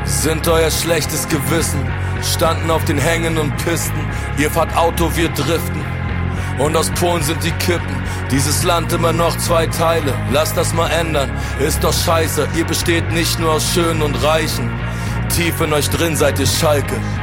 Sind euer schlechtes Gewissen, standen auf den Hängen und Pisten. Ihr fahrt Auto, wir driften. Und aus Polen sind die Kippen. Dieses Land immer noch zwei Teile. Lasst das mal ändern, ist doch scheiße. Ihr besteht nicht nur aus Schönen und Reichen. Tief in euch drin seid ihr Schalke.